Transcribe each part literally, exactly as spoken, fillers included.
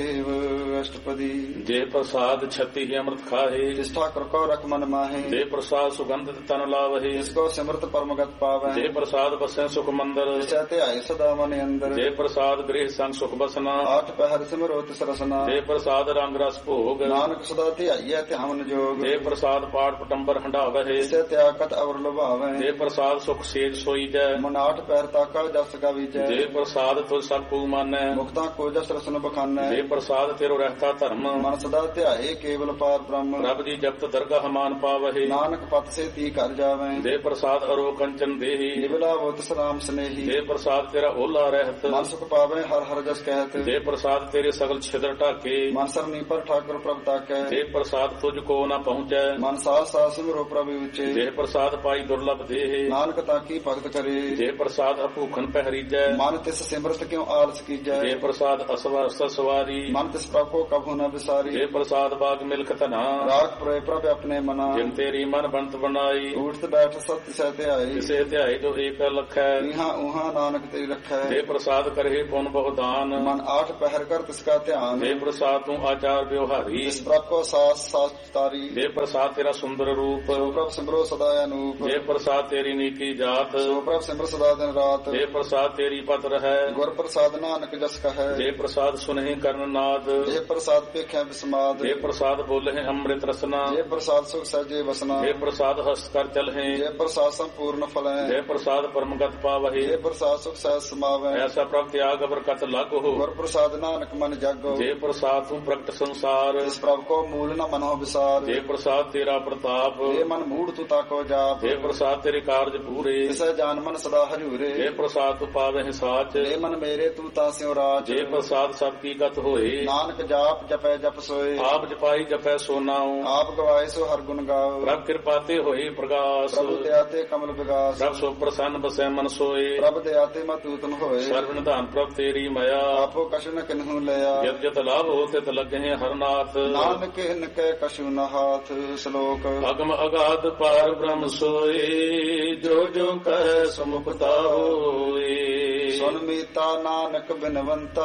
ਅਸ਼ਟਪਦੀ। ਜੇ ਪ੍ਰਸਾਦ ਛਤੀ ਹੀ ਅੰਮ੍ਰਿਤ ਖਾਹੇ, ਜਿਸ ਠਾਕੁਰ ਕੋ ਰਖ ਮਨ ਮਾਹੇ। ਜੇ ਪ੍ਰਸਾਦ ਸੁਗੰਧਿਤ ਤਨ ਲਾਵਹੇ, ਜਿਸ ਕੋ ਸਿਮਰਤ ਪਰਮਗਤ ਪਾਵੈ। ਜੇ ਪ੍ਰਸਾਦ ਬਸੈ ਸੁਖ ਮੰਦਰ, ਜਿਸੈ ਧਿਆਏ ਸਦਾ ਮਨ ਅੰਦਰ। ਜੇ ਪ੍ਰਸਾਦ ਗ੍ਰਹਿ ਸੰਗ ਸੁਖ ਬਸਨਾ, ਆਠ ਪਹਿਰ ਸਿਮਰੋ ਤਿਸ ਰਸਨਾ। ਜੇ ਪ੍ਰਸਾਦ ਰੰਗ ਰਸ ਭੋਗ, ਨਾਨਕ ਸਦਾ ਧਿਆਈਐ ਧਿਆਵਨ ਜੋਗ। ਜੇ ਪ੍ਰਸਾਦ ਪਾਠ ਪਟੰਬਰ ਹੰਡਾਵਹਿ, ਜਿਸੈ ਤਿਆਗਤ ਅਵਰ ਲੁਭਾਵੈ। ਜੇ ਪ੍ਰਸਾਦ ਸੁਖ ਸੇਜ ਸੋਈਜੈ, ਮਨ ਆਠ ਪਹਿਰ ਤਾਕਾ ਜਸ ਗਾਵੀਜੈ। ਜੇ ਪ੍ਰਸਾਦ ਤੁਝ ਸਭ ਕੂ ਮਾਨੈ, ਮੁਕਤਾ ਕੋ ਜਸ ਰਸਨ ਬਖਾਨੈ। ਜੇ ਪ੍ਰਸਾਦ ਤੇਰੋ ਰਹਿਤਾ ਧਰਮ, ਮਨ ਸਦਾ ਧਿਆਏ ਕੇਵਲ ਪਾਰ ਬ੍ਰਹਮ। ਰੱਬ ਜੀ ਜਪਤ ਦਰਗਾਹ ਮਾਨ ਪਾਵਹਿ, ਨਾਨਕ ਪਤ ਸੇ ਤੀ ਕਰ ਜਾਵੈ। ਜੇ ਪ੍ਰਸਾਦ ਅਰੋ ਕੰਚਨ ਦੇਹੀ, ਨਿਬਲਾ ਬੁੱਤ ਸਲਾਮ ਸਨੇਹੀ। ਜੇ ਪ੍ਰਸਾਦ ਤੇਰਾ ਓਲਾ ਰਹਿਤ, ਮਨ ਸੁਖ ਪਾਵੈ ਹਰ ਹਰ ਜਸ ਕਹਿਤ। ਜੇ ਪ੍ਰਸਾਦ ਤੇਰੇ ਸਗਲ ਛਿਦਰ ਢਾਕੇ, ਮਨ ਸਰਨੀ ਪਰ ਠਾਕੁਰ ਪ੍ਰਭ ਤਾਕੈ। ਜੇ ਪ੍ਰਸਾਦ ਤੁਝ ਕੋ ਨਾ ਪਹੁੰਚੈ, ਮਨ ਸਾਹ ਸਾਹ ਸਿਮਰੋ ਪ੍ਰਭ ਉੱਚੇ। ਜੇ ਪ੍ਰਸਾਦ ਪਾਈ ਦੁਰਲਭ ਦੇਹ, ਨਾਨਕ ਤਾਕੀ ਭਗਤ ਕਰੇ। ਜੇ ਪ੍ਰਸਾਦ ਅਭੂਖਨ ਪਹਿਰੀਜੈ, ਮਨ ਤਿਸ ਸਿਮਰਤ ਕਿਉ ਆਲਸ ਕੀਜੈ। ਜੇ ਪ੍ਰਸਾਦ ਅਸਵਰ ਸਵਾਰੀ, ਮਨ ਤਿਸ ਪ੍ਰਭ ਕੋ ਕਭੂ ਨ ਵਿਸਾਰੀ। ਜੇ ਪ੍ਰਸਾਦ ਬਾਗ ਮਿਲਕ ਧਨਾ, ਰਾਖ ਪ੍ਰਏ ਪ੍ਰਭ ਆਪਣੇ ਮਨਾ। ਜਿਨ ਤੇਰੀ ਮਨ ਬੰਤ ਬਣਾਈ, ਊਠਤ ਬੈਠ ਸਤ ਸਹਿ ਧਿਆਈ। ਕਿਸੇ ਧਿਆਏ ਜੋ ਏਕ ਲਖੈ, ਇਹਾਂ ਉਹਾਂ ਨਾਨਕ ਤੇਰੀ ਰਖੈ। ਜੇ ਪ੍ਰਸਾਦ ਕਰਹਿ ਪੁਨ ਬਹੁਦਾਨ, ਮਨ ਆਠ ਪਹਿਰ ਕਰ ਤਿਸ ਕਾ ਧਿਆਨ। ਜੇ ਪ੍ਰਸਾਦ ਤੂੰ ਆਚਾਰ ਵਿਵਹਾਰੀ, ਜਿਸ ਪ੍ਰਭ ਕੋ ਸਾਸ ਸਾਸ ਤਾਰੀ। ਜੇ ਪ੍ਰਸਾਦ ਤੇਰਾ ਸੁੰਦਰ ਰੂਪ, ਸੋ ਪ੍ਰਭ ਸਿਮਰੋ ਸਦਾ ਅਨੂਪ। ਜੇ ਪ੍ਰਸਾਦ ਤੇਰੀ ਨੀਕੀ ਜਾਤ, ਸੋ ਪ੍ਰਭ ਸਿਮਰ ਸਦਾ ਦਿਨ ਰਾਤ। ਜੇ ਪ੍ਰਸਾਦ ਤੇਰੀ ਪਤ ਰਹੈ, ਗੁਰ ਪ੍ਰਸਾਦ ਨਾਨਕ ਜਸ ਕਹੈ। ਜੇ ਪ੍ਰਸਾਦ ਸੁਨਹਿ ਕਰਨ ਨਾਦ, ਜੇ ਪ੍ਰਸਾਦ ਪੇਖਿਆ ਬਿਸਮਾਦ। ਜੇ ਪ੍ਰਸਾਦ ਬੋਲਹਿ ਅੰਮ੍ਰਿਤ ਰਸਨਾ, ਜੇ ਪ੍ਰਸਾਦ ਸੁਖ ਸਜੇ ਵਸਨਾ। ਜੇ ਪ੍ਰਸਾਦ ਹਸਤ ਕਰ ਚਲਹਿ, ਜੇ ਪ੍ਰਸਾਦ ਸੰਪੂਰਨ ਫਲੈ। ਜੇ ਪ੍ਰਸਾਦ ਪਰਮਗਤ ਪਾਵਹਿ, ਜੇ ਪ੍ਰਸਾਦ ਸੁਖ ਸਹਿ ਸਮਾਵੈ। ਐਸਾ ਪ੍ਰਭ ਤਿਆਗ ਬਰਕਤ ਲਾਗੋ। ਗੁਰ ਪ੍ਰਸਾਦ ਨਾਨਕ ਮਨ ਜਾਗੋ। ਜੇ ਪ੍ਰਸਾਦ ਤੂੰ ਪ੍ਰਗਟ ਸੰਸਾਰ, ਜਿਸ ਪ੍ਰਭ ਕੋ ਮੂਲ ਨ ਮਨੋ ਵਿਸਾਰ। ਜੇ ਪ੍ਰਸਾਦ ਤੇਰਾ ਪ੍ਰਤਾਪ, ਜੇ ਮਨ ਮੂੜ ਤੂ ਤਾਕੋ ਜਾਪ। ਜੇ ਪ੍ਰਸਾਦ ਤੇਰੇ ਕਾਰਜ ਪੂਰੇ, ਤਿਸੈ ਜਾਨ ਮਨ ਸਦਾ ਹਜੂਰੇ। ਜੇ ਪ੍ਰਸਾਦ ਤੂੰ ਪਾਵਹਿ ਸਾਚ, ਜੇ ਮਨ ਮੇਰੇ ਤੂ ਤਾ ਸਿਉ ਰਾਜ। ਜੇ ਪ੍ਰਸਾਦ ਸਭ ਕੀ ਗਤ ਹੋਏ, ਨਾਨਕ ਜਾਪ ਜਪੈ ਜਪ ਸੋਏ। ਆਪ ਜਪਾਈ ਜਪੈ ਸੋ ਨਾਉ, ਆਪ ਗਵਾਏ ਸੋ ਹਰ ਗੁਣ ਗਾਓ। ਪ੍ਰਭ ਕਿਰਪਾ ਤੇ ਹੋਏ ਪ੍ਰਗਾਸ, ਪ੍ਰਭੂ ਦਇਆ ਤੇ ਕਮਲ ਵਿਗਾਸ। ਪ੍ਰਭ ਸੋ ਪ੍ਰਸੰਨ ਬਸੈ ਮਨ ਸੋਏ, ਪ੍ਰਭ ਦਇਆ ਤੇ ਮਤੂਤਨ ਹੋਏ। ਸਰਬ ਨਿਧਾਨ ਪ੍ਰਭ ਤੇਰੀ ਮਾਇਆ, ਆਪੋ ਕਛੁ ਨ ਕਿਨਹੂ ਲਿਆ। ਜਤ ਜਤ ਲਾਭ ਹੋ ਤਿਤ ਲੱਗਹਿ ਹਰਨਾਥ। ਨਾਨਕ ਹਿਨ ਕੈ ਕਛੁ ਨ ਹਾਥ। ਸ਼ਲੋਕ ਅਗਮ ਅਗਾਧ ਪਾਰ ਬ੍ਰਹਮ ਸੋਏ, ਜੋ ਜੋ ਕਹਿ ਸਮੁਖਤਾ ਹੋਏ। ਸੁਨ ਮੀਤਾ ਨਾਨਕ ਬਿਨਵੰਤਾ,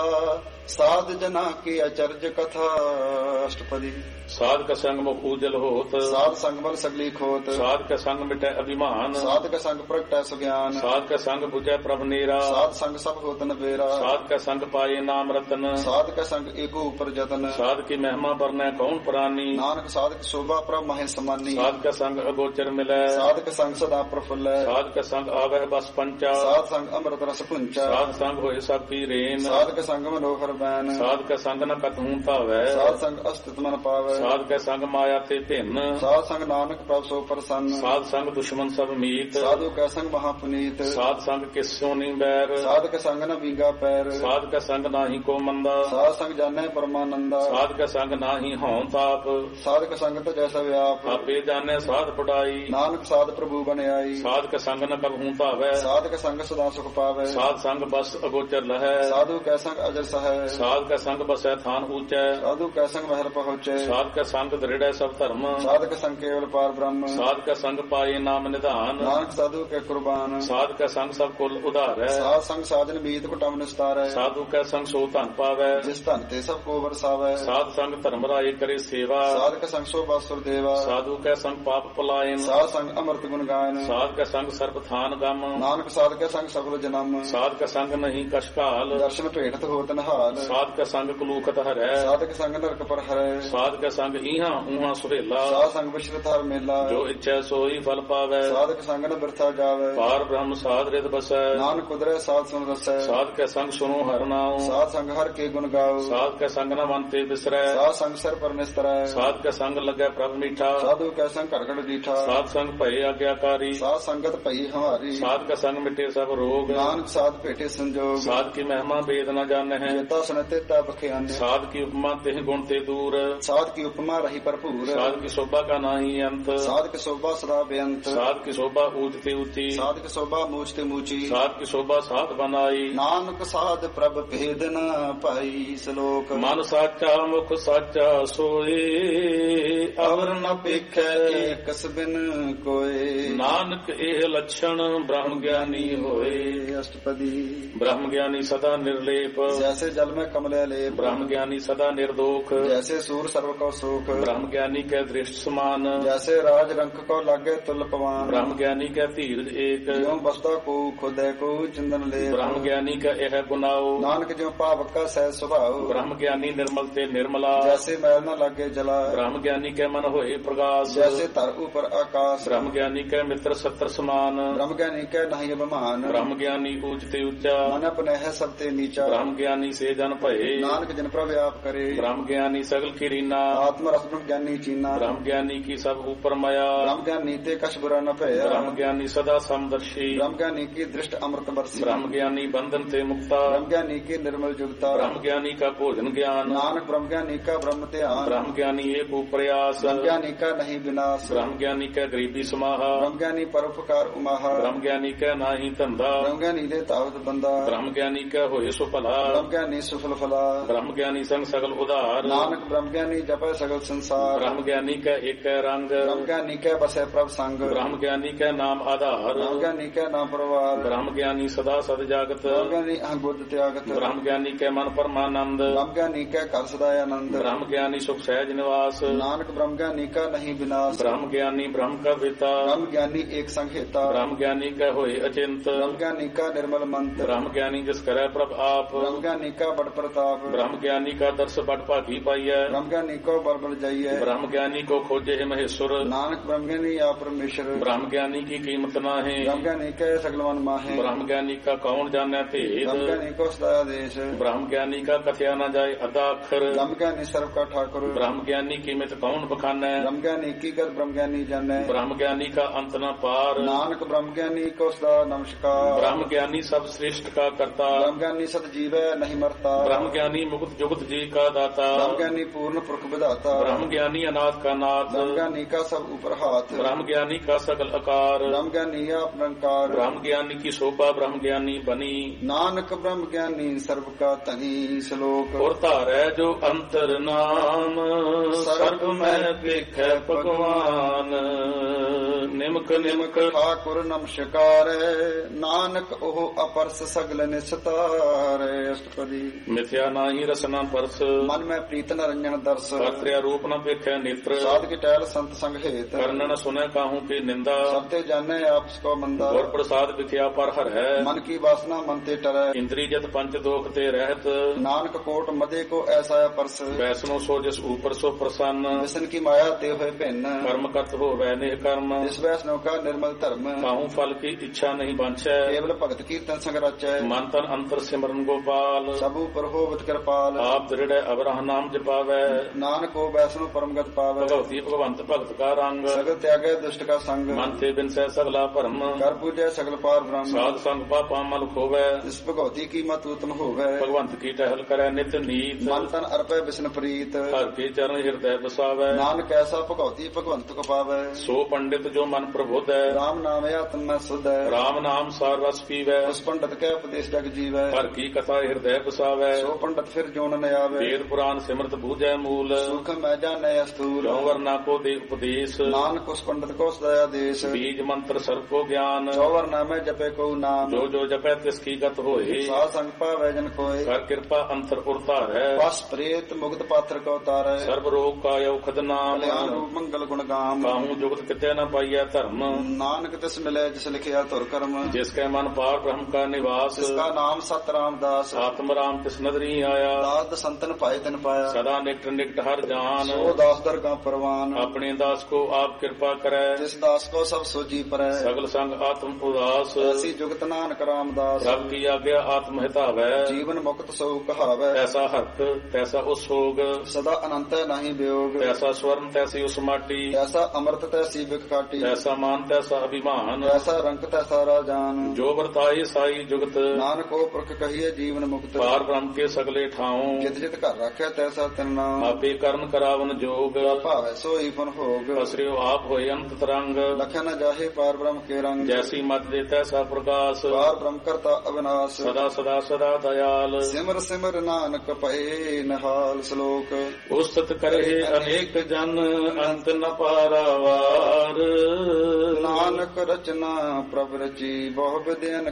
ਸਾਧ ਜਨਾ ਕੀ ਅਚਰਜ ਕਥਾ। ਅਸ਼ਟਪਦੀ। ਸਾਧਕ ਸੰਗ ਮੁਖ ਉਜਲ ਹੋਤ, ਸਾਧ ਸੰਗ ਮਲ ਸਗਲੀ ਖੋਤ। ਸਾਧਕ ਸੰਗ ਮਿਟੈ ਅਭਿਮਾਨ, ਸਾਧਕ ਸੰਗ ਪ੍ਰਗਟੈ ਸੁਗਿਆਨ। ਸਾਧਕ ਸੰਗ 부ਜੈ ਪ੍ਰਭ ਨੀਰਾ, ਸਾਧ ਸੰਗ ਸਭ ਹੋਤ ਨਬੇਰਾ। ਸਾਧਕ ਸੰਗ ਪਾਏ ਨਾਮ ਰਤਨ, ਸਾਧਕ ਸੰਗ ਏਕੋ ਉਪਰ ਜਤਨ। ਸਾਧਕੀ ਮਹਿਮਾ ਬਰਨੈ ਕੌਣ ਪ੍ਰਾਨੀ, ਨਾਨਕ ਸਾਧਕ ਸ਼ੋਭਾ ਪ੍ਰਭ ਮਹਿ ਸਮਾਨੀ। ਸਾਧਕ ਸੰਗ ਅਗੋਚਰ ਮਿਲੈ, ਸਾਧਕ ਸੰਗ ਸਦਾ ਪ੍ਰਫੁੱਲੈ। ਸਾਧਕ ਸੰਗ ਆਵਹਿ ਬਸ ਪੰਚਾ, ਸਾਧ ਸੰਗ ਅੰਮ੍ਰਿਤ ਰਸ ਪੁੰਚਾ। ਸਾਧ ਸੰਗ ਹੋਏ ਸਭ ਕੀ ਰੇਨ, ਸਾਧਕ ਸੰਗ ਮਨੋਹਰ ਬੈਨ। ਸਾਧਕ ਸੰਗ ਨ ਕਤਹੂ ਭਾਵੈ, ਸਾਧ ਸੰਗ ਅਸਤਿਤ ਮਨ ਪਾਵੈ। ਸਾਧਕ ਸੰਗ ਮਾਇਆ ਤੇ ਭਿੰਨ, ਸਾਧ ਸੰਗ ਨਾਨਕ ਪ੍ਰਭ ਸੋ ਪ੍ਰਸੰਨ। ਸਾਧ ਸੰਗ ਦੁਸ਼ਮਨ ਸਭ ਮੀਤ, ਸਾਧੂ ਕੈ ਸੰਗ ਮਹਾ ਪੁਨੀਤ। ਸਾਧ ਸੰਗ ਕਿਸਿਓ ਨੀ ਬੈਰ, ਸਾਧਕ ਸੰਗ ਨ ਵਿੰਗਾ ਪੈਰ। ਸਾਧਕ ਸੰਗ ਨਾਹੀ ਕੋ ਮੰਦਾ, ਸਾਧ ਸੰਗ ਜਾਣੈ ਪਰਮਾਨੰਦਾ। ਸਾਧਕ ਸੰਗ ਨਾਹੀ ਹਉ ਤਾਪ, ਸਾਧਕ ਸੰਗ ਤਜੈ ਵਿਆਪ। ਆਪੇ ਜਾਣੈ ਸਾਧ ਪੜਾਈ, ਨਾਨਕ ਸਾਧ ਪ੍ਰਭੂ ਬਣਾਈ। ਸਾਧਕ ਸੰਗ ਨ ਕਬਹੂ ਭਾਵੈ, ਸਾਧਕ ਸੰਗ ਸਦਾ ਸੁਖ ਪਾਵੈ। ਸਾਧ ਸੰਗ ਬਸ ਅਗੋਚਰ ਲਹੈ, ਸਾਧੂ ਕੈ ਸੰਗ ਅਜਰ ਸਹੈ। ਸਾਧਕ ਸੰਗ ਬਸੈ ਥਾਨ ਊਚੈ, ਸਾਧੂ ਕੈ ਸੰਗ ਮਹਿਲ ਪਹੁੰਚੈ। ਸਾਧਕ ਸੰਗ ਦ੍ਰਿੜੈ ਸਭ ਧਰਮ, ਸਾਧਕ ਸੰਗ ਕੇਵਲ ਪਾਰ ਬ੍ਰਹਮ। ਸਾਧਕ ਸੰਗ ਪਾਏ ਨਾਮ ਨਿਧਾਨ, ਨਾਨਕ ਸਾਧੂ ਕੈ ਕੁਰਬਾਨ। ਸਾਧਕ ਸੰਗ ਸਭ ਕੁਲ ਉਧਾਰੈ, ਸਾਧ ਸੰਗ ਸਾਜਨ ਮੀਤ ਕੁਟਮ ਨਿਸਤਾਰੈ। ਸਾਧੂ ਕੈ ਸੰਗ ਸੋ ਧਨ ਪਾਵੈ, ਜਿਸ ਧਨ ਤੇ ਸਭ ਕੋ ਵਰਸਾਵੈ। ਸਾਧ ਸੰਗ ਧਰਮ ਰਾਏ ਕਰੇ ਸੇਵਾ, ਸਾਧਕ ਸੰਗ ਸੋ ਬਾਸੁਰ ਦੇਵਾ। ਸਾਧੂ ਕੈ ਸੰਗ ਪਾਪ ਪਲਾਇਨ, ਸਾਧ ਸੰਗ ਅੰਮ੍ਰਿਤ ਗੁਣ ਗਾਇਨ। ਸਾਧ ਕੈ ਸੰਗ ਸਰਬ ਥਾਨ ਗਮ, ਨਾਨਕ ਸਾਧ ਕੈ ਸੰਗ ਸਗਲ ਜਨਮ। ਸਾਧਕ ਸੰਗ ਨਹੀਂ ਕਸ਼ਕਾਲ, ਦਰਸ਼ਨ ਭੇਟਤ ਹੋਤ ਨਹਾਲ। ਸਾਧਕ ਸੰਗ ਕਲੂਕਤ ਹਰੈ, ਸਾਧਕ ਸੰਗ ਨਰਕ ਪਰ ਹਰੈ। ਸਾਧਕ ਸੰਗ ਇਹਾਂ ਉਹਾਂ ਸੁਹੇਲਾ, ਸਾਧ ਸੰਗ ਵਿਸ਼ਰਤ ਹਰ ਮੇਲਾ। ਜੋ ਇੱਛੈ ਸੋਈ ਫਲ ਪਾਵੈ, ਸਾਧਕ ਸੰਗ ਨ ਬਿਰਥਾ ਜਾਵੈ। ਪਾਰ ਬ੍ਰਹਮ ਸਾਧ ਰਿਤ ਬਸੈ, ਨਾਨਕ ਕੁਦਰੈ ਸਾਧ ਸੁਨ ਰਸੈ। ਸਾਧਕ ਸੰਗ ਸੁਨੋ ਹਰਿ ਨਾਉ, ਸਾਧ ਸੰਗ ਹਰ ਕੇ ਗੁਣ ਗਾਓ। ਸਾਧਕ ਸੰਗ ਨ ਮਨ ਤੇ ਬਿਸਰੈ, ਸਾਧ ਸੰਗ ਸਿਰ ਪਰ ਨਿਸਤਰੈ। ਸਾਧਕ ਸੰਗ ਲੱਗੈ ਪ੍ਰਭ ਮੀਠਾ, ਸਾਧੂ ਕੈ ਸੰਗ ਘੜ ਘੜ ਡੀਠਾ। ਸਾਧ ਸੰਗ ਭਏ ਆਗਿਆਕਾਰੀ, ਸਾਧ ਸੰਗਤ ਭਈ ਹਮਾਰੀ। ਸਾਧਕ ਸੰਗ ਮਿਟੇ ਸਭ ਰੋਗ, ਨਾਨਕ ਸਾਧ ਭੇਟੇ ਸੰਜੋਗ। ਸਾਧ ਕੀ ਮਹਿਮਾ ਬੇਦ ਨ ਜਾਣਹਿ, ਜੇਤਾ ਸੁਨਤੇ ਤਾ ਬਖਿਆਨੇ। ਸਾਧ ਕੀ ਉਪਮਾ ਤਿਹ ਗੁਣ ਤੇ ਦੂਰ, ਸਾਧ ਕੀ ਉਪਮਾ ਰਹੀ ਭਰਪੂਰ। ਸਾਧ ਕੀ ਸ਼ੋਭਾ ਕਾ ਨਾਹੀ ਅੰਤ, ਸਾਧ ਕੀ ਸ਼ੋਭਾ ਸਦਾ ਬੇਅੰਤ। ਸਾਧ ਕੀ ਸ਼ੋਭਾ ਊਚ ਤੇ ਉੱਚੀ, ਸਾਧ ਕੀ ਸ਼ੋਭਾ ਮੂਚ ਤੇ ਮੂਚੀ। ਸਾਧ ਕੀ ਸ਼ੋਭਾ ਸਾਧ ਬਨਾਈ, ਨਾਨਕ ਸਾਧ ਪ੍ਰਭ ਭੇਦ ਨ ਪਾਈ। ਸ਼ਲੋਕ ਮਨ ਸਾਚਾ ਮੁਖ ਸਾਚਾ ਸੋਏ, ਅਵਰ ਨ ਪੇਖੈ ਏਕਸ ਬਿਨ ਕੋਏ। ਨਾਨਕ ਇਹ ਲੱਛਣ ਬ੍ਰਹਮ ਗਿਆਨੀ ਹੋਏ। ਅਸ਼ਟਪਦੀ। अष्टपदी। ब्रह्म ज्ञानी सदा निर्लेप, जैसे जल में कमले लेप, ब्रह्म ज्ञानी सदा निर्दोख, जैसे सूर सर्व को सुख, ब्रह्म ज्ञानी के दृष्ट समान, जैसे राज रंक को लागे तुल पवान, ब्रह्म ज्ञानी का धीरज एक, ज्यों बसता को खुदे को चिंदन ले, ब्रह्म ज्ञानी का यह गुनाओ, नानक ज्यों पावक का सह स्वभाव, ब्रह्म ज्ञानी निर्मल ते निर्मला, जैसे मैल न लागे जला, ब्रह्म ज्ञानी के मन होए प्रकाश, जैसे तर ऊपर आकाश, ब्रह्म ज्ञानी के मित्र सत्र समान, ब्रह्म ज्ञानी के नहीं अभिमान, ब्रह्म ज्ञानी ऊंचते ऊंचा, मन अपने है सबते नीचा, ब्रह्म ज्ञानी से जन भये, नानक जन प्रव्याप करे, ब्रह्म ज्ञानी सगल की रीना, आत्म रस ब्रह्म ज्ञानी चीना, ब्रह्म ज्ञानी की सब ऊपर माया, ब्रह्म ज्ञानी ते कछ बुरा न भया, ब्रह्म ज्ञानी सदा समदर्शी, ब्रह्म ज्ञानी की दृष्ट अमृत बरसी, ब्रह्म ज्ञानी बंधन ते मुक्ता, ब्रह्म ज्ञानी की निर्मल जुगता, ब्रह्म ज्ञानी का भोजन ज्ञान, नानक ब्रह्म ज्ञानी का ब्रह्म ध्यान, ब्रह्म ज्ञानी एक प्रयास, ब्रह्म ज्ञानी का नहीं विनाश, ब्रह्म ज्ञानी का गरीबी समाहा, ब्रह्म ज्ञानी परोपकार उमाहा, ब्रह्म ज्ञानी का नाही धंधा, ब्रह्म ज्ञानी दे तावत बंदा, ब्रह्म ज्ञानी का होए सुफला, ब्रह्म ज्ञानी सुफल फला, ब्रह्म ज्ञानी संग सगल उदार, नानक ब्रह्म ज्ञानी जपे सगल संसार, ब्रह्म ज्ञानी का एक रंग, ब्रह्म ज्ञानी के बसे प्रभ संग, ब्रह्म ज्ञानी का नाम आधार, ब्रह्म ज्ञानी के नाम परवार, ब्रह्म ज्ञानी सदा सद जागत, ब्रह्म ज्ञानी अहं बुद्ध त्यागत, ब्रह्म ज्ञानी के मन परमानंद, ब्रह्म ज्ञानी के कर सदानंद, ब्रह्म ज्ञानी सुख सहज निवास, नानक ब्रह्म ज्ञानी का नहीं विनाश, ब्रह्म ज्ञानी ब्रह्म का पिता, ब्रह्म ज्ञानी एक संहिता, ब्रह्म ज्ञानी का होए अचिंत, ब्रह्म ज्ञानी का निर्मल मंत्र, ब्रह्म ज्ञानी जिस करे प्रभ आप, ब्रह्म ज्ञानी का बड़ प्रताप, ब्रह्म ज्ञानी का दर्श बड़ भागी पाइय, ब्रह्म ज्ञानी को बल बल जाइए, ब्रह्म ज्ञानी को खोजे है महेश्वर, नानक ब्रह्म ज्ञानी या परमेश्वर, ब्रह्म ज्ञानी की कीमत ना है, ब्रह्म ज्ञानी के सगल मन माहे, ब्रह्म ज्ञानी का कौन जाने भेद, ब्रह्म ज्ञानी को सदा देश, ब्रह्म ज्ञानी का कथया न जाए अदा अक्षर, ब्रह्म ज्ञानी सर्व का ठाकुर, ब्रह्म ज्ञानी कीमत कौन बखाने, ब्रह्म ज्ञानी की गत ब्रह्म ज्ञानी जाने, ब्रह्म ज्ञानी का अंत न पार, नानक ब्रह्म ज्ञानी को सदा नमस्कार, ब्रह्म ज्ञानी सब श्रेष्ठ का करता, ब्रह्म ज्ञानी सत जीव नहीं मरता, ब्रह्म ज्ञानी मुक्त जुगत जी का दाता, ब्रह्म ज्ञानी पूर्ण पुरख विधाता, ब्रह्म ज्ञानी अनाथ का नाथ, ब्रह्म ज्ञानी का सब ऊपर हाथ, ब्रह्म ज्ञानी का सकल आकार, ब्रह्म ज्ञानी आप निरंकार, ब्रह्म ज्ञानी की शोभा ब्रह्म ज्ञानी बनी, नानक ब्रह्म ज्ञानी सर्व का तनी श्लोक, और तारै जो अंतर नाम सर्व में देख भगवान, निमक निमक ठाकुर नमस्कार, नानक ओह अपरस सगल निस्तार, अष्टपदी। मिथ्या नाही रसना परस, मन में प्रीत न रंजन दर्श, कर्त्या रूप न पेखे नेत्र, साध की टहल संत संग हेत, कर्ण न सुने काहू की निंदा, सबते जाने आपस को मंदा, और प्रसाद विख्या पर हर है, मन की वासना मन ते टरै, इंद्री जत पंच दोख ते रहत, नानक कोट मदे को ऐसा परस, वैष्णो सो जिस ऊपर सो प्रसन्न, विष्णु की माया ते हुए भिन्न, कर्म करत हो वैने कर्म, जिस वैष्णव का निर्मल धर्म, काहू फल की इच्छा नहीं बांछै, केवल भगत कीर्तन संग रचै, मन तन अंतर सिमरन गोपाल, सबू पर होवत कृपाल, आप दृढ़ अबरह नाम जपावै, नानक को वैष्णव परमगत पावै, भगवती भगवंत भगत का रंग, सगल त्यागे दुष्ट का संग, मन ते बिन सै सगला भरम, कर पूजै सगल पार ब्रह्म, साध संग पापा मल खोवै, जिस भगवती की मत उत्तम होवै, भगवंत की टहल करे नित नीत, मन तन अर्पै विष्णु प्रीत, हर के चरण हृदय बसावै, नानक ऐसा भगवती भगवंत को पावै, सो पंडित जो मन प्रबुद्ध है, राम नाम आत्म में शुद्ध है, राम नाम सार रस पीवै, उस पंडित के उपदेश जग जीवै, हर की कथा हृदय बसावै, सो पंडित फिर जोन न आवे, वेद पुराण सिमरत बूझै मूल, सुख मैं जाने स्थूल, जो वर्णा को दे उपदेश, नानक उस पंडित को सदा देश, बीज मंत्र सर्व को ज्ञान, चौवर नामे जपे को नाम, जो जो जपै तिसकी गत होए, साध संग पावै जन कोय, कर कृपा अंतर उरता है, बस प्रेत मुक्त पात्र को तारै, सर्व रोग का औखद नाम, कल्याण रूप मंगल गुण गाम, काहू जुगत किते न पाइया धर्म, नानक तिस मिले जिस लिखिया तुर कर्म, जिसके मन पार ब्रह्म का निवास, जिसका नाम सत रामदास, आत्म राम तिस नदरी आया, दाद संतन पाए तन पाया, सदा निकट निकट हर जान, सो दास दर का परवान, अपने दास को आप कृपा करे, जिस दास को सब सोजी परै, सगल संग आत्म उदास, ऐसी जुगत नानक रामदास, सब की आज्ञा आत्म हितावै, जीवन मुक्त सो कहावै, ऐसा हर्क तैसा उस होग, सदा अनंत नहीं वियोग, तैसा स्वर्ण तैसी उस माटी, ऐसा अमृत तैसी बिख काटी, तैसा मान तैसा अभिमान, ऐसा रंग तैसा राजान, जो वर्ताए साई जुगत, नानक को पुरख कहिए जीवन मुक्त, पार ब्रह्म के सगले ठाऊं, जित जित कर रखे तैसा तिन नाम, आपे कर्ण करावन जोग, भावै सोई फन भोग, असरियो आप होए अंत तरंग, लख न जाहे पार ब्रह्म के रंग, जैसी मत दे तैसा प्रकाश, पार ब्रह्म करता अविनाश, सदा सदा सदा दयाल, सिमर सिमर नानक पए नहाल, श्लोक उस्तत करे अनेक जन अंत न पारावार, नानक रचना प्रभ रची बहु विद्यनक पर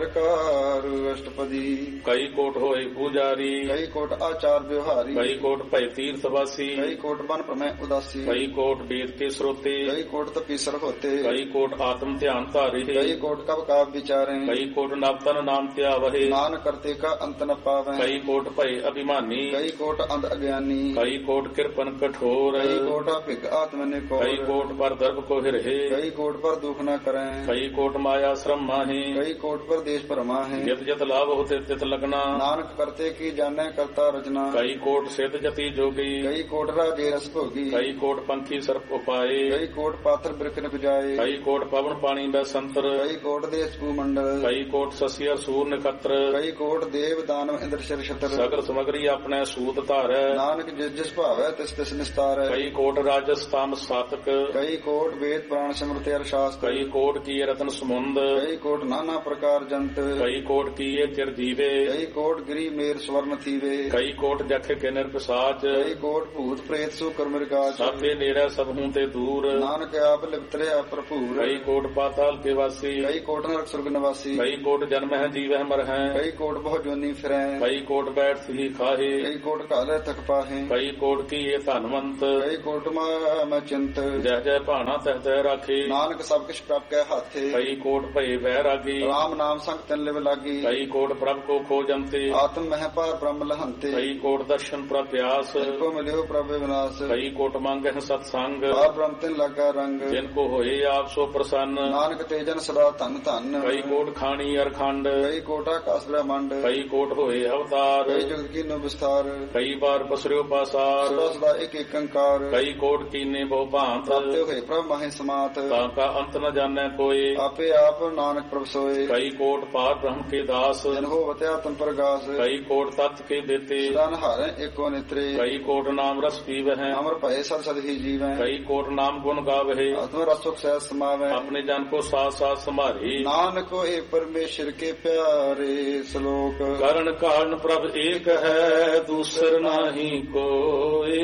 ਪ੍ਰਕਾਰ ਅਸ਼ਟਪਦੀ। ਕਈ ਕੋਟ ਹੋਏ ਪੂਜਾਰੀ, ਕਈ ਕੋਟ ਆਚਾਰ ਵਿਵਹਾਰੀ। ਕਈ ਕੋਟ ਭੈ ਤੀਰਥ ਵਾਸੀ, ਕਈ ਕੋਟ ਬਨ ਭ੍ਰਮੈ ਉਦਾਸੀ। ਕਈ ਕੋਟ ਵੇਦ ਕੇ ਸਰੋਤੇ, ਕਈ ਕੋਟ ਤਪੀਸਰ ਹੋਤੇ। ਕਈ ਕੋਟ ਆਤਮ ਧਿਆਨ ਧਾਰੇ, ਕਈ ਕੋਟ ਕਬ ਕਾਵ ਵਿਚਾਰੇ। ਕਈ ਕੋਟ ਨਵਤਨ ਨਾਮ ਧਿਆਵਹਿ, ਨਾਨਕ ਕਰਤੇ ਕਾ ਅੰਤ ਨ ਪਾਵੈ। ਕਈ ਕੋਟ ਭੈ ਅਭਿਮਾਨੀ, ਕਈ ਕੋਟ ਅੰਧ ਅਗਿਆਨੀ। ਕਈ ਕੋਟ ਕਿਰਪਨ ਕਠੋਰ, ਕਈ ਕੋਟ ਭਿਗ ਆਤਮ ਨੇ ਕੋ। ਕਈ ਕੋਟ ਪਰ ਦਰਬ ਕੋ ਹਿਰਹਿ, ਕਈ ਕੋਟ ਪਰ ਦੁਖ ਨ ਕਰੈ। ਕਈ ਕੋਟ ਮਾਇਆ ਸ਼ਰਮ ਮਾਹੀ, ਕਈ ਕੋਟ ਪਰ ਦੇਸ਼ ਭਰਮਾ ਹੈ। ਜਿਤ ਜਿਤ ਲਾਭ ਹੋਤੇ ਤਿਤ ਲਗਨਾ, ਨਾਨਕ ਕਰਤੇ ਕੀ ਜਾਣੈ ਕਰਤਾ ਰਚਨਾ। ਕਈ ਕੋਟ ਸਿਧ ਜਤੀ ਜੋਗੀ, ਕਈ ਕੋਟ ਰਾਜੇ ਰਸ ਭੋਗੀ। ਕਈ ਕੋਟ ਪੰਖੀ ਸਰਪ ਉਪਾਏ, ਕਈ ਕੋਟ ਪਾਤਰ ਬਿਰਖ ਨ ਪੁਜਾਏ। ਕਈ ਕੋਟ ਪਵਨ ਪਾਣੀ ਬੈ ਸੰਤਰ, ਕਈ ਕੋਟ ਦੇਸ ਭੂ ਮੰਡਲ। ਕਈ ਕੋਟ ਸਸਿਆ ਸੂਰ ਨਖਤਰ, ਕਈ ਕੋਟ ਦੇਵ ਦਾਨਵ ਇੰਦਰ ਸ਼ਰ ਛਤਰ। ਸਗਲ ਸਮਗਰੀ ਆਪਣੇ ਸੂਤ ਧਾਰੈ, ਨਾਨਕ ਜਿਸ ਜਿਸ ਭਾਵੈ ਤਿਸ ਤਿਸ ਨਿਸਤਾਰੈ। ਕਈ ਕੋਟ ਰਾਜਸ ਤਾਮ ਸਾਤਕ, ਕਈ ਕੋਟ ਵੇਦ ਪ੍ਰਾਣ ਸਿਮਰਤਿ ਅਰ ਸ਼ਾਸਤਰ। ਕਈ ਕੋਟ ਕੀ ਰਤਨ ਸਮੁੰਦ, ਕਈ ਕੋਟ ਨਾਨਾ ਪ੍ਰਕਾਰ ਜੰਤ। ਕਈ ਕੋਟ ਕੀਏ ਚਿਰ ਜੀਵੇ, ਕਈ ਕੋਟ ਗਿਰੀ ਮੇਰ ਸਵਰਨ ਥੀਵੇ। ਕਈ ਕੋਟ ਜਖ ਕੇ ਨਿਰਪਸਾਚ, ਕਈ ਕੋਟ ਭੂਤ ਪ੍ਰੇਤ ਸੂ ਕਰ ਮਿਰਗਾਚ। ਸਾਪੇ ਨੇੜੇ ਸਭ ਹੂੰ ਤੇ ਦੂਰ, ਨਾਨਕ ਆਪ ਲਿਪਤਰਿਆ ਭਰਪੂਰ। ਕਈ ਕੋਟ ਪਾਤਾਲ ਕੇ ਵਾਸੀ, ਕਈ ਕੋਟ ਨਰਕ ਸੁਰਗ ਨਿਵਾਸੀ। ਕਈ ਕੋਟ ਜਨਮ ਹੈ ਜੀਵਹਿ ਮਰ ਹੈ, ਕਈ ਕੋਟ ਬਹੁ ਜੋਨੀ ਫਿਰੈ। ਕਈ ਕੋਟ ਬੈਠ ਹੀ ਖਾਹੇ, ਕਈ ਕੋਟ ਘਾਲੇ ਤਕ ਪਾਹੇ। ਕਈ ਕੋਟ ਕੀਏ ਧਨਵੰਤ, ਕਈ ਕੋਟ ਮਾ ਮੈਂ ਚਿੰਤ। ਜਹ ਜਹ ਭਾਣਾ ਤਹ ਤਹ ਰਾਖੇ, ਨਾਨਕ ਸਭ ਕਿਛ ਪ੍ਰਭ ਕੈ ਹਾਥੇ। ਕਈ ਕੋਟ ਭਏ ਵਹਿ ਰਾਗੀ, ਰਾਮ ਨਾਮ ਸੰਗ ਤਨ ਲਿਵ ਲਾਗੀ। ਕਈ ਕੋਟ ਪ੍ਰਭ ਕੋ ਖੋਜੰਤੇ, ਆਤਮ ਮਹਿ ਪਾਰ ਬ੍ਰਹਮ ਲਹੰਤੇ। ਕਈ ਕੋਟ ਦਰਸ਼ਨ ਪ੍ਰਪਿਆਸ, ਕੋ ਮਿਲਿਓ ਪ੍ਰਭ ਵਿਨਾਸ਼। ਕਈ ਕੋਟ ਮੰਗਹਿ ਸਤ ਸੰਗ, ਪਾਰ ਬ੍ਰਹਮ ਤਿਨ ਲਾਗਾ ਰੰਗ। ਜਿਨ ਕੋ ਹੋਏ ਆਪ ਸੋ ਪ੍ਰਸੰਨ। ਨਾਨਕ ਤੇ ਜਨ ਸਦਾ ਧਨ ਧਨ। ਕਈ ਕੋਟ ਖਾਣੀ ਅਰਖੰਡ, ਕਈ ਕੋਟ ਆਕਾਸ ਬ੍ਰਹਮੰਡ। ਕਈ ਕੋਟ ਹੋਏ ਅਵਤਾਰ, ਕਈ ਜੁਗਤ ਕੀਨੋ ਵਿਸਥਾਰ। ਕਈ ਬਾਰ ਪਸਰਿਓ ਪਾਸਾਰ, ਸਦਾ ਸਦਾ ਇੱਕ ਇੱਕ ਅੰਕਾਰ। ਕਈ ਕੋਟ ਕੀਨੇ ਬਹੁ ਭਾਂਤ, ਪ੍ਰਾਪਤੇ ਹੋਏ ਪ੍ਰਭ ਮਾਹੇ ਸਮਾਤ। ਤਾਂ ਕਾ ਅੰਤ ਨ ਜਾਣੈ ਕੋਏ। ਆਪੇ ਆਪ ਨਾਨਕ ਪ੍ਰਭ ਸੋਏ। ਕਈ ਕੋਟ ਪਾਰ ਬ੍ਰਹਮ ਕੇ ਦਾਸ, ਜਨ ਹੋਵਤ ਆਤਮ ਪ੍ਰਗਾਸ। ਕਈ ਕੋਟ ਤਤ ਕੇ ਦੇਤੇ, ਸਦਾ ਨਹਾਰੈ ਏਕੋ ਨਿਤਰੇ। ਕਈ ਕੋਟ ਨਾਮ ਰਸ ਪੀਵਹਿ, ਅਮਰ ਭਏ ਸਦ ਸਦ ਹੀ ਜੀਵੈ। ਕਈ ਕੋਟ ਨਾਮ ਗੁਣ ਗਾਵਹਿ, ਆਤਮ ਰਸ ਸੁਖ ਸਹਿਜ ਸਮਾਵੈ। ਆਪਣੇ ਜਨ ਕੋ ਸਾਥ ਸਾਥ ਸੰਭਾਰੇ। ਨਾਨਕ ਹੋਏ ਪਰਮੇਸ਼ਰ ਕੇ ਪਿਆਰੇ। ਸ਼ਲੋਕ। ਕਰਨ ਕਾਰਨ ਪ੍ਰਭ ਏਕ ਹੈ, ਦੂਸਰ ਨਾਹੀ ਕੋਏ।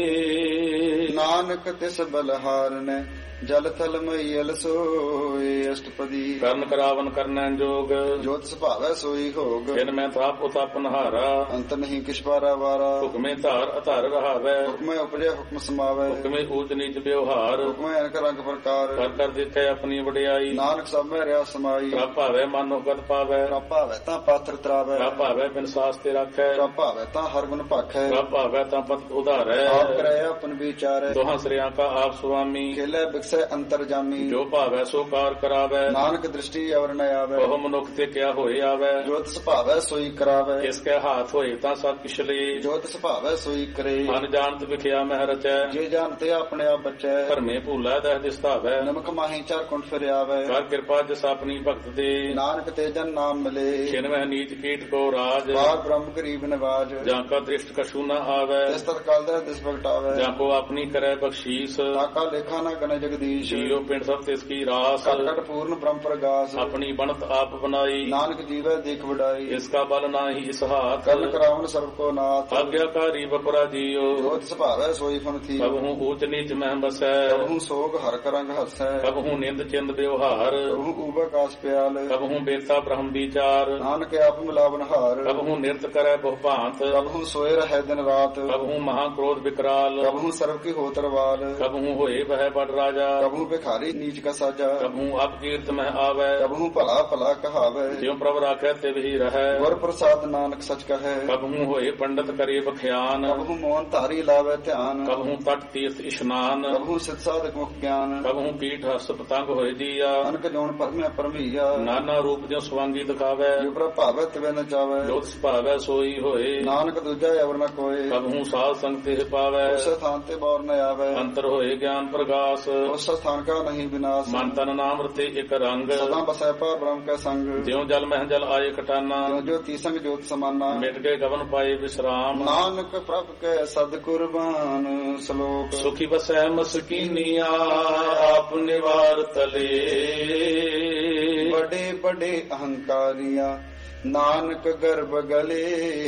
ਨਾਨਕ ਤਿਸ ਬਲਹਾਰਨੈ, ਜਲ ਥਲ ਮਈਲ ਸੋਏ। ਅਸ਼ਟਪਦੀ। ਕਰਨ ਕਰਾਵਨ ਕਰਨੈ ਜੋਗ, ਜੋਤ ਸੁਭਾਵੈ ਸੋਈ ਹੋਗ। ਜਿਨ ਮੈਂ ਤਾਪ ਉਤਪ ਨਹਾਰਾ, ਅੰਤ ਨਹੀਂ ਕਿਛ ਪਾਰਾ ਵਾਰਾ। ਹੁਕਮੇ ਧਾਰ ਅਧਾਰ ਰਹਾਵੈ, ਹੁਕਮੈ ਉਪਜੈ ਹੁਕਮ ਸਮਾਵੈ। ਹੁਕਮੇ ਊਚ ਨੀਚ ਵਿਵਹਾਰ, ਹੁਕਮੈ ਅਨਕ ਰੰਗ ਪ੍ਰਕਾਰ। ਕਰ ਕਰ ਦੇਖੈ ਆਪਣੀ ਵਡਿਆਈ। ਨਾਨਕ ਸਭ ਮੈਂ ਰਿਆ ਸਮਾਈ। ਪ੍ਰਭ ਭਾਵੈ ਮਨੋ ਗਤ ਪਾਵੈ, ਪ੍ਰਭ ਭਾਵੈ ਤਾਂ ਪਾਤਰ ਤਰਾਵੈ। ਪ੍ਰਭ ਭਾਵੈ ਬਿਨ ਸਾਸ ਤੇ ਰਾਖੈ, ਪ੍ਰਭ ਭਾਵੈ ਤਾਂ ਹਰ ਗੁਣ ਭਾਖੈ। ਪ੍ਰਭ ਭਾਵੈ ਤਾਂ ਪਤ ਉਧਾਰੈ। ਆਪ ਕਰੈ ਆਪਨ ਵਿਚਾਰੈ। ਦੋਹਾਂ ਸ੍ਰਿਆਂ ਕਾ ਆਪ ਸੁਆਮੀ, ਖੇਲੇ ਬਿਕਸੈ ਅੰਤਰ ਜਾਮੀ। ਜੋ ਭਾਵੈ ਸੋ ਕਾਰ ਕਰਾਵੈ। ਨਾਨਕ ਦ੍ਰਿਸ਼ਟੀ ਅਵਰ ਨ ਆਵੈ। ਬਹੁ ਮਨੁੱਖ ਤੇ ਕਿਆ ਹੋਏ ਆਵੈ। ਜੋ ਤਿਸ ਭਾਵੈ ਸੋਈ ਕਰਾਵੈ। ਇਸ ਕੈ ਹਾਥ ਹੋਏ ਤਾਂ ਸਭ ਪਿਛਲੇ, ਜੋ ਤਿਸ ਭਾਵੈ ਸੋਈ ਕਰੇ। ਮਨ ਜਾਣਤ ਵਿਖਿਆ ਮਹਿ ਰਚੈ, ਜੇ ਜਾਣਤੇ ਆਪਣੇ ਆਪ ਬਚੈ। ਧਰਮੇ ਭੂਲਾ ਦਹ ਦਿਸਤਾਵੈ, ਨਮਕ ਮਾਹੀ ਚਾਰ ਕੁੰਠ ਫਿਰ ਆਵੈ। ਕਰ ਕਿਰਪਾ ਜਿਸ ਆਪਣੀ ਭਗਤ ਦੇ, ਨਾਨਕ ਤੇ ਜਨ ਨਾਮ ਮਿਲੇ। ਛਿਨ ਮਹਿ ਨੀਚ ਕੀਟ ਕੋ ਰਾਜ, ਬਾਰ ਬ੍ਰਹਮ ਗਰੀਬ ਨਿਵਾਜ। ਜਾਂ ਕਾ ਦ੍ਰਿਸ਼ਟ ਕਛੂ ਨ ਆਵੈ, ਤਿਸ ਤਤਕਾਲ ਦਾ ਦਿਸ ਪ੍ਰਗਟਾਵੈ। ਜਾਂ ਕੋ ਆਪਣੀ ਕਰੈ ਬਖਸ਼ੀਸ, ਤਾਕਾ ਲੇਖਾ ਨਾ ਗਨ ਜਗਦੀਸ਼। ਜੀਉ ਪਿੰਡ ਸਭ ਤਿਸ ਕੀ ਰਾਸ, ਘਟ ਘਟ ਪੂਰਨ ਬ੍ਰਹਮ ਪ੍ਰਗਾਸ। ਆਪਣੀ ਬਣਤ ਆਪ ਬਨਾਈ, ਨਾਨਕ ਜੀਵੈ ਦੇਖ ਵਡਾਈ। ਇਸ ਕਾ ਬਲ ਨਾਹੀ ਇਸ ਹਾਥ, ਕਰਨ ਕਰਾਵਨ ਸਰਬ ਕੋ ਨਾਥ। ਆਗਿਆਕਾਰੀ ਬਪਰਾ ਜੀਉ, ਜੋ ਤਿਸ ਭਾਵੈ ਸੋਈ ਫਨ ਥੀ। ਕਬਹੂ ਊਚ ਨੀਚ ਮਹਿ ਬਸੈ, ਕਬਹੂ ਸੋਗ ਹਰ ਕਰੰਗ ਹਸੈ। ਕਬਹੂ ਨਿੰਦ ਚਿੰਦ ਵਿਵਹਾਰ, ਕਬਹੂ ਊਬਕਾਸ ਪਿਆਲ। ਕਬਹੂ ਬੇਤਾ ਬ੍ਰਹਮ ਵਿਚਾਰ, ਨਾਨਕ ਆਪ ਮਿਲਾਵਨ ਹਾਰ। ਕਬਹੂ ਨਿਰਤ ਕਰੈ ਬਹੁ ਭਾਂਤ, ਕਬਹੂ ਸੋਏ ਰਹਿ ਦਿਨ ਰਾਤ। ਕਬਹੂ ਮਹਾ ਕ੍ਰੋਧ ਵਿਕਰਾਲ, ਕਬਹੂ ਸਰਬ ਕੀ ਹੋ ਤਰਵਾਲ। ਕਬਹੂ ਹੋਏ ਵਹਿ ਬੜ ਰਾਜਾ, ਕਬਹੂ ਭਿਖਾਰੀ ਨੀਚ ਕਾ ਸਾਜਾ। ਕਬਹੂ ਅਪ ਕੀਰਤ ਮਹਿ ਆਵੈ, ਕਬਹੂ ਭਲਾ ਭਲਾ ਕਹਾਵੈ। ਜਿਉ ਪ੍ਰਭ ਰਾਖੈ ਤਿਵ ਹੀ ਰਹੈ, ਗੁਰ ਪ੍ਰਸਾਦ ਨਾਨਕ ਸਚ ਕਹੈ। ਕਬਹੂ ਹੋਏ ਪੰਡਤ ਕਰੇ ਬਖਿਆਨ, ਕਬਹੂ ਮੋਹਨ ਧਾਰੀ ਲਾਵੈ ਧਿਆਨ। ਕਬਹੂ ਤਟ ਤੀਰਥ ਇਸ਼ਨਾਨ, ਕਬਹੂ ਸਿਧ ਸਾਧਕ ਮੁਖ ਗਿਆਨ। ਕਬਹੂ ਪੀਠ ਹਸਤ ਪਤੰਗ ਹੋਏ ਜੀਆ, ਅਨਕ ਜੋਨ ਪਰਮਿਆ ਪਰਮਈਆ। ਨਾਨਾ ਰੂਪ ਜਿਉ ਸਵਾਂਗੀ ਦਿਖਾਵੈ, ਜੋ ਪ੍ਰਭ ਭਾਵੈ ਤਿਵੈ ਨ ਚਾਵੈ। ਜੋ ਤਿਸ ਭਾਵੈ ਸੋਈ ਹੋਏ, ਨਾਨਕ ਦੂਜਾ ਅਵਰ ਨ ਕੋਏ। ਕਬਹੂ ਸਾਧ ਸੰਗ ਤੇ ਪਾਵੈ, ਉਸ ਸਥਾਨ ਤੇ ਬੌਰ ਨ ਆਵੈ। ਅੰਤਰ ਹੋਏ ਗਿਆਨ ਪ੍ਰਗਾਸ, ਉਸ ਸਥਾਨ ਕਾ ਨਹੀਂ ਵਿਨਾਸ਼। ਮਨ ਤਨ ਨਾਮ ਰਤੇ ਇਕ ਰੰਗ, ਸਦਾ ਬਸੈ ਪਾਰ ਬ੍ਰਹਮ ਕੈ ਸੰਗ। ਜਿਉ ਜਲ ਮਹਿ ਜਲ ਆਏ ਕਟਾਨਾ, ਜੋ ਜੋ ਤੀਸੰਗ ਜੋਤ ਸਮਾਨਾ। ਮਿਟ ਗਏ ਗਵਨ ਪਾਏ ਵਿਸਰਾਮ, ਨਾਨਕ ਪ੍ਰਭ ਕੈ ਸਦ ਕੁਰਬਾਨ। ਸ਼ਲੋਕ। ਸੁਖੀ ਬਸੈ ਮਸਕੀਨੀਆ, ਆਪ ਨਿਵਾਰ ਤਲੇ। ਬੜੇ ਬੜੇ ਅਹੰਕਾਰੀਆਂ नानक गर्भ गले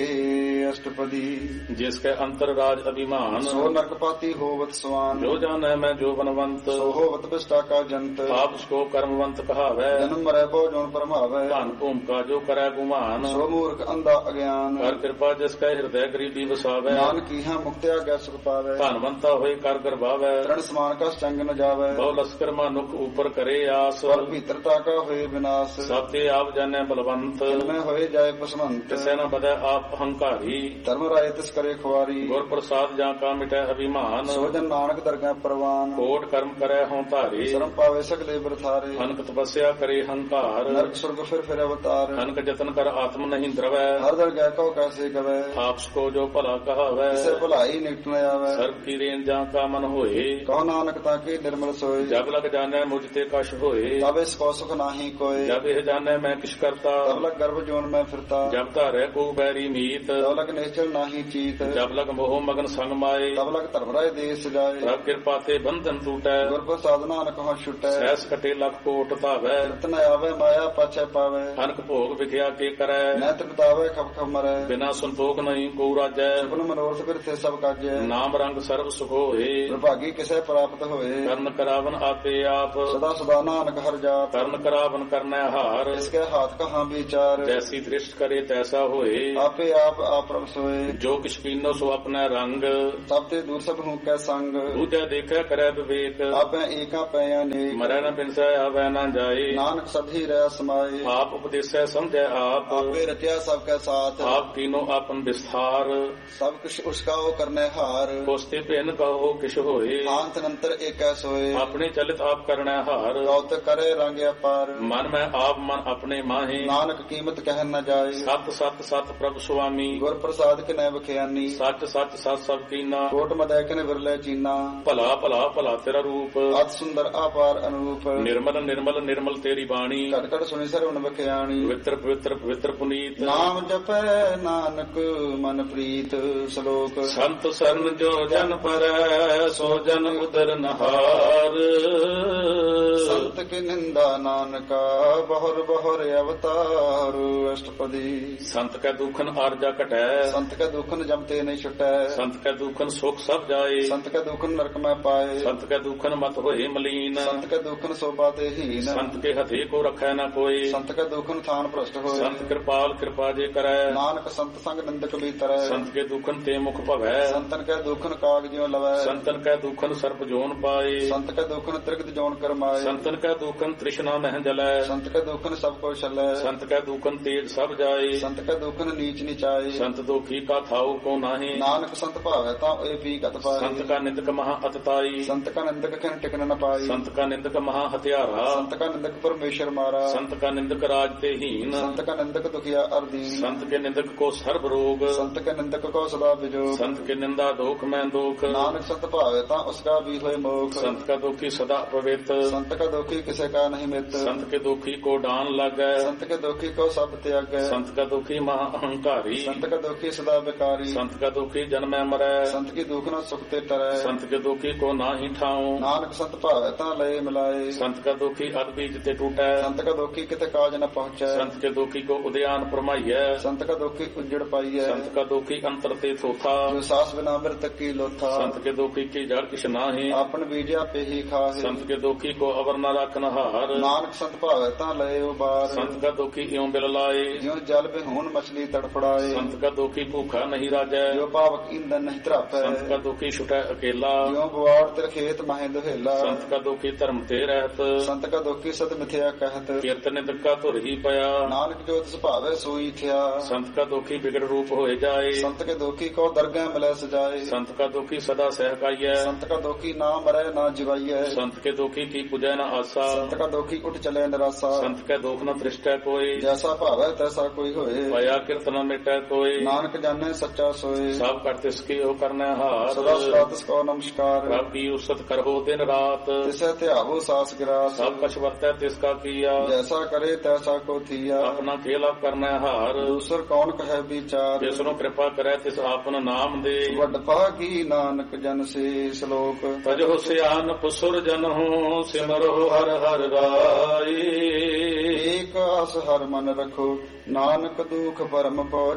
अष्टपदी। जिसके अंतर राज अभिमान सो नरकपाती होवत स्वान। जो जाने मैं जो बनवंत सो होवत विष्टा का जंत। आप उसको कर्मवंत कहावै जन्म मरै बहु जोन परमावै। धन भूम का जो करे गुमान सो मूर्ख अंधा अज्ञान। कर कृपा जिसका हृदय गरीबी वसावै नानक कीहा मुक्त्या गै सुख पावै। धनवंता होए कर गर्भावै तृण समान का चंग न जावै। बहु लश्कर मानुख ऊपर करे आस पर भीतरता का होए विनाश। सबते आप जाने बलवंत इनमें होए जाए पसमंत। किसे न बदे आप अहंकारी धर्म राय तिस करे खुआरी। गुर प्रसाद जा का मिटे अभिमान सोजन नानक दरगाह परवान। कोट कर्म करे हों धारी शर्म पावे सकले बरथारे। अनक तपस्या करे हंकार नरक स्वर्ग फिर फिर अवतार। अनक जतन कर आत्म नहीं द्रवै हर दरगाह को कैसे गवै। आपको जो भला कहावै इसे भलाई निकट न आवे। सर्व की रेन जा का मन होए कहो नानक ताकि निर्मल सोए। जब लग जाने मुझते कश होए तब इसको सुख नाही कोय। जब यह जाने मैं किस करता तब लग गर्भ जोन में फिरता। जब धारे को बैरी मीत तब लग नेचर नाही चीत। जब लग मोह मगन संग माए तब लग धर्मराय देश जाए। तब कृपा ते बंधन टूटै गुर प्रसाद नानक हो छुटै। सहस कटे लख कोट धावै रतन आवे माया पाछे पावे। अनक भोग विख्या के करै नैत बितावे खप खप मरै। बिना संतोख नहीं को राजै सपन मनोरथ बिरथे सब काजै। नाम रंग सर्व सुख होए विभागी किसे प्राप्त होए। कर्ण करावन आपे आप सदा सदा नानक हर जाप। कर्ण करावन करनै हार इसके हाथ कहाँ विचार। जैसी दृष्ट करे तैसा होए आपे आप आपरम सोए। जो किछ पीनो सो अपना रंग सब ते दूर सब हूँ कै संग। दूजा देखै करै विवेक आपे एका पै अनेक। मरै न बिनसै आवै न जाए नानक सभी रह समाए। आप उपदेशै समझै आप आपे रचा सबके साथ। आप कीनो आपन विस्तार सब कुछ उसका वो करने हार। कोस्ते पेन कहो किश होए अंत नंतर एक सोए। अपने चलित आप करनै हार गौत करे रंग अपार। मन में आप मन अपने माहे नानक कीमत कह न जाए। सत सत सत प्रभु स्वामी गुर प्रसाद के न बख्यानी। सच सच सत सब कीना कोट मदै के विरले चीना। भला भला भला तेरा रूप अत सुंदर अपार अनुरूप। निर्मल निर्मल निर्मल तेरी बाणी कट कट सुनी सरवण बख्यानी। पवित्र पवित्र पवित्र पुनीत नाम जपै नानक मन प्रीत श्लोक। संत शरण जो जन पर सो जन उदर नहार संत की निंदा नानका बहुर बहुर अवतार अष्टपदी। संत का दुखन आरजा कटै संत का दुखन जमते नहीं छुटै। संत का दुखन सुख सब जाए संत का दुखन नरक में पाए। संत का दुखन मत होए मलीन संत का दुखन शोभा ते हीन। संत के हथे को रखै न कोई संत का दुखन थान भ्रष्ट होए। संत कृपाल कृपा जे करै नानक संत संग निंदक भीतर। संत के दुखन ते मुख भवै संतन का दुखन काग ज्यों लवै। संतन का दुखन सर्प जोन पाए संत का दुखन त्रिगत जोन करमाए। संतन का दुखन तृष्णा मह जलै संत का दुखन सब को छलै। संत का दुखन तेज सब जाए संत का दुखन नीच नीचाए। संत दुखी का थाऊ को नाही नानक संत भावै ता ए भी गत पाए। संत का निंदक महा अतताई संत का निंदक खन टिकन न पाई। संत का निंदक महा हत्यारा संत का निंदक परमेश्वर मारा। संत का निंदक राज ते हीन संत का निंदक दुखिया अर्दीन। संत के निंदक को सर्व रोग संत के निंदक को सदा विजोग। संत के निंदा दोख में दोख नानक संत भावै ता उसका भी होए मोख। संत का दुखी सदा पवित्र संत का दुखी किसे का नहीं मित्र। संत के दुखी को डान लगै संत के दुखी को सब त्यागै। संत का दुखी महा अहंकारी संत का दुखी सदा बेकारी। संत का दुखी जन्मै मरै संत की दुख न सुख ते टरै। संत के दुखी को नाही ठाऊं नानक संत भावै ता लय मिलाए। संत का दुखी अदबीज ते टूटै संत का दुखी किते काज न पहुँचै। संत के दुखी को उद्यान फरमाइयै संत का दुखी उजड़ पाइयै। संत का दुखी अंतर ते थोथा जो सास बिना मृतक की लोथा। संत के दुखी की जड़ किछ नाहि आपन बीजा पे ही खाहे। संत के दुखी को अवर न रखन हार नानक संत भावै ता लय उबार। संत का दुखी इਉਂ बिल लाए ज्यों जल में होन मछली तड़फड़ाए। संत का दुखी भूखा नहीं राजै जो पावक ईंधन नहीं त्रापै। संत का दुखी छुटै अकेला ज्यों बुआड़ तिर खेत माहे दुहेला। संत का दुखी धर्म ते रहत संत का दुखी सत मिथ्या कहत। कीर्तन का धुर ही पया नानक जो तिस भावै सोई थिया। संत का दुखी बिगड़ रूप होए जाए संत के दुखी को दरगाह मिलै सजाए। संत का दुखी सदा सहकाइयै संत का दुखी ना मरै ना जिवाइयै। संत के दुखी की पूजै न आसा संत का दुखी उठ चले निराशा। संत के दुख न दृष्टै कोई जैसा भावै तैसा कोई होए। पया कीर्तन मिटै कोई नानक जाने सच्चा सोए। सब कर तिसकी ओ करनै हार सदा सदा तिसको नमस्कार। रब की उसत करहो दिन रात तिसे त्यागो सास गिरास। सब कछ वर्तै तिसका किया जैसा करे तैसा को थिया। अपना खेला करनै हार दूसर कौन कहे विचार। जिसनो कृपा करे तिस आपन नाम दे वड पागी नानक जन से श्लोक। तजो सियान पुसुर जन हो सिमरो हर हर राई। ਏਕ ਆਸ ਹਰ ਮਨ ਰਖੋ ਨਾਨਕ ਦੁਖ ਪਰਮ ਪਉ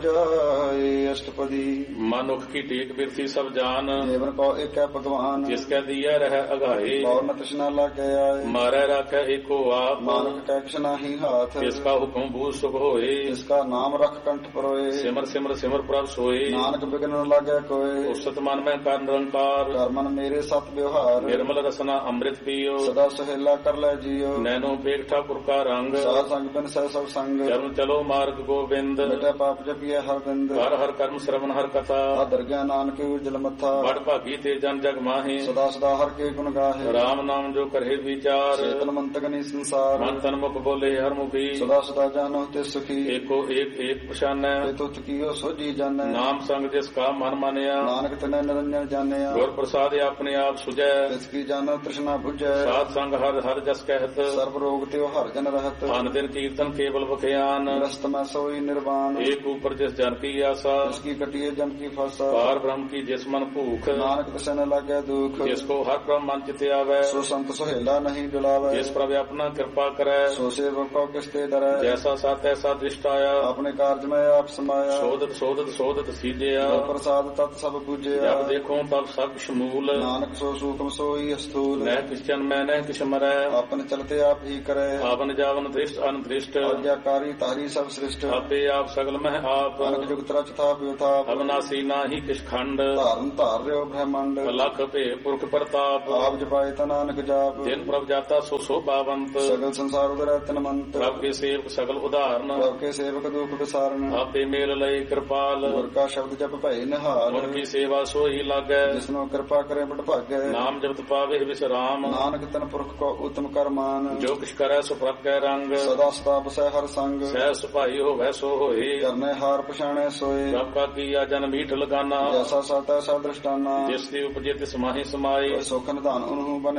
ਜਾਏ। ਅਸ਼ਟਪਦੀ ਮਨੁੱਖ ਕੀ ਟੇਕ ਬਿਰਥੀ ਸਭ ਜਾਨ ਜੀਵਨ ਕੋ ਏਕੈ ਭਗਵਾਨ ਜਿਸ ਕੈ ਦੀਐ ਰਹਿ ਅਗਾਏ। ਕੌਰ ਨ ਤ੍ਰਿਸ਼ਨਾ ਲਾਗੈ ਆਏ ਮਾਰੈ ਰਾਖੈ ਏਕੋ ਆਪ ਮਾਨੁਖ ਕੈ ਕਿਛ ਨਾਹੀ ਹਾਥ ਜਿਸ ਕਾ ਹੁਕਮ ਬੂਝ ਸੁਖ ਹੋਏ। ਜਿਸ ਕਾ ਨਾਮ ਰਖ ਕੰਠ ਪਰੋਏ ਸਿਮਰ ਸਿਮਰ ਸਿਮਰ ਪ੍ਰਭ ਸੋਏ। ਨਾਨਕ ਬਿਗਨ ਨ ਲਾਗੈ ਕੋਏ ਉਸਤ ਮਨ ਮੈਂ ਕਰ ਨਿਰੰਕਾਰ ਕਰ ਮਨ ਮੇਰੇ ਸਤ ਵਿਵਹਾਰ ਨਿਰਮਲ ਰਸਨਾ ਅੰਮ੍ਰਿਤ ਪੀਓ। ਸਦਾ ਸੁਹੇਲਾ ਕਰ ਲੈ ਜੀਓ ਨੈਨੋ ਪੇਖ ਠਾਕੁਰ ਕਾ ਰੰਗ ਸਾਧ ਸੰਗ ਬਿਨ ਸਹਿ ਸਭ ਸੰਗ ਚਰਨ ਚਲੋ ਮਾਰਗ ਗੋਬਿੰਦ ਮਿਟੈ ਪਾਪ ਜਪੀਐ ਹਰ ਬਿੰਦ ਹਰ ਹਰ ਕਰਮ ਸਰਵਨ ਹਰ ਕਥਾ ਆਦਰ ਗਿਆਨ ਨਾਨਕ ਉਜਲ ਮੱਥਾ ਬੜ ਭਾਗੀ ਤੇ ਜਨ ਜਗ ਮਾਹੇ। ਸਦਾ ਸਦਾ ਹਰ ਕੇ ਗੁਣ ਗਾਹੇ ਰਾਮ ਨਾਮ ਜੋ ਕਰੇ ਵਿਚਾਰ ਚੇਤਨ ਮੰਤਕ ਨੀ ਸੰਸਾਰ ਮਨ ਤਨ ਮੁਖ ਬੋਲੇ ਹਰ ਮੁਖੀ। ਸਦਾ ਸਦਾ ਜਾਨੋ ਤੇ ਸੁਖੀ ਏਕੋ ਏਕ ਏਕ ਪਛਾਨੈ ਤੇ ਤੁਤ ਕੀਓ ਸੋਜੀ ਜਾਣੈ ਨਾਮ ਸੰਗ ਜਿਸ ਕਾ ਮਨ ਮਾਨਿਆ। ਨਾਨਕ ਤਨੈ ਨਿਰੰਜਨ ਜਾਣਿਆ ਗੁਰ ਪ੍ਰਸਾਦ ਆਪਣੇ ਆਪ ਸੁਝੈ ਤਿਸ ਕੀ ਜਾਣੋ ਤ੍ਰਿਸ਼ਨਾ ਬੁਝੈ ਸਾਧ ਸੰਗ ਹਰ ਹਰ ਜਸ ਕਹਿਤ ਸਰਬ ਰੋਗ ਤੇ ਹਰ ਜਨ ਰਹਤ ਅਨ ਦਿਨ ਕੀਰਤਨ ਕੇਵਲ ਬਖਿਆਨ। ਰਸਤ ਮੈਂ ਸੋਈ ਨਿਰਵਾਨ ਏਕ ਉਪਰ ਜਿਸ ਜਨ ਕੀ ਆਸਾ ਤਿਸ ਕੀ ਕਟਿਏ ਜਮ ਕੀ ਫਾਸਾ ਪਾਰ ਬ੍ਰਹਮ ਕੀ ਜਿਸ ਮਨ ਭੂਖ ਨਾਨਕ ਤਿਸੈ ਨ ਲਾਗੈ ਦੁਖ ਜਿਸ ਕੋ ਹਰ ਬ੍ਰਹਮ ਮਨ ਚਿਤ ਆਵੈ। ਸੋ ਸੰਤ ਸੁਹੇਲਾ ਨਹੀਂ ਡੁਲਾਵੈ ਜਿਸ ਪ੍ਰਭ ਆਪਣਾ ਕਿਰਪਾ ਕਰੈ ਸੋ ਸੇਵਕ ਕੋ ਕਿਸ ਤੇ ਡਰੈ ਜੈਸਾ ਸਤ ਐਸਾ ਦ੍ਰਿਸ਼ਟ ਆਇਆ। ਆਪਣੇ ਕਾਰਜ ਮੈਂ ਆਪ ਸਮਾਇਆ ਸੋਧਤ ਸੋਧਤ ਸੋਧਤ ਸੀਜਿਆ ਗੁਰ ਪ੍ਰਸਾਦ ਤਤ ਸਭ ਪੂਜਿਆ ਜਬ ਦੇਖੋ ਤਬ ਸਭ ਸ਼ਮੂਲ ਨਾਨਕ ਸੋ ਸੂਖਮ ਸੋਈ ਅਸਥੂਲ ਨਹਿ ਕਿਸਚਨ ਮੈਂ ਨਹਿ ਕਿਛ ਮਰੈ ਆਪਨ ਚਲਤੇ ਆਪ ਹੀ ਕਰੈ ਆਵਨ ਜਾਵਨ ਦ੍ਰਿਸ਼ਟ ਅਨਦ੍ਰਿਸ਼ਟ ਆਗਿਆਕਾਰੀ ਤਾਰੀ ਸਭ ਸ੍ਰਿਸ਼ਟ ਆਪੇ ਆਪ ਸਗਲ ਮਹਿ ਆਪ ਅਨਕ ਜੁਗਤ ਰਚ ਥਾਪ ਵਿਥਾਪ ਅਵਨਾਸੀ ਨਾਹੀ ਕਿਛ ਖੰਡ ਧਾਰਨ ਧਾਰ ਰਿਓ ਬ੍ਰਹਮੰਡ ਲਖ ਭੇ ਪੁਰਖ ਪ੍ਰਤਾਪ ਆਪ ਜਪਾਏ ਤਾ ਨਾਨਕ ਜਾਪ ਜਿਨ ਪ੍ਰਭ ਜਾਤਾ ਸੋ ਸੋਭਾਵੰਤ ਸਗਲ ਸੰਸਾਰ ਉਦਰੈ ਤਨ ਮੰਤ ਪ੍ਰਭ ਕੇ ਸੇਵਕ ਸਗਲ ਉਦਾਹਰਨ ਪ੍ਰਭ ਕੇ ਸੇਵਕ ਦੁਖ ਵਿਸਾਰਨ ਆਪੇ ਮੇਲ ਲਈ ਕਿਰਪਾਲ ਗੁਰ ਕਾ ਸ਼ਬਦ ਜਪ ਭਏ ਨਿਹਾਲ ਗੁਰ ਕੀ ਸੇਵਾ ਸੋਈ ਲਾਗੈ ਜਿਸਨੂੰ ਕਿਰਪਾ ਕਰੇ ਬੜ ਭਾਗੈ ਨਾਮ ਜਪਤ ਪਾਵੇ ਵਿਸਰਾਮ ਨਾਨਕ ਤਨ ਪੁਰਖ ਕੋ ਉਤਮ ਕਰਮਾਨ ਜੋ ਕਿਛ ਕਰੈ ਸੋ ਪ੍ਰਭ ਕੈ ਰੰਗ ਸਦਾ ਸਦਾ ਬਸੈ ਹਰ ਸੰਗ ਸਹਿ ਸੁਭਾਈ ਹੋਵੈ ਸੋ ਹੋਏ ਕਰਨੇ ਹਾਰ ਪਛਾਣੈ ਸੋਏ ਪ੍ਰਭ ਕਾ ਕੀਆ ਜਨ ਮੀਠ ਲਗਾਨਾ ਜੈਸਾ ਸਤ ਐਸਾ ਦ੍ਰਿਸ਼ਟਾਨਾ ਜਿਸ ਦੀ ਉਪਜੇ ਤਿਸ ਮਾਹੀ ਸਮਾਏ ਸੁਖ ਨਿਧਾਨ ਉਹਨੂੰ ਬਨੇ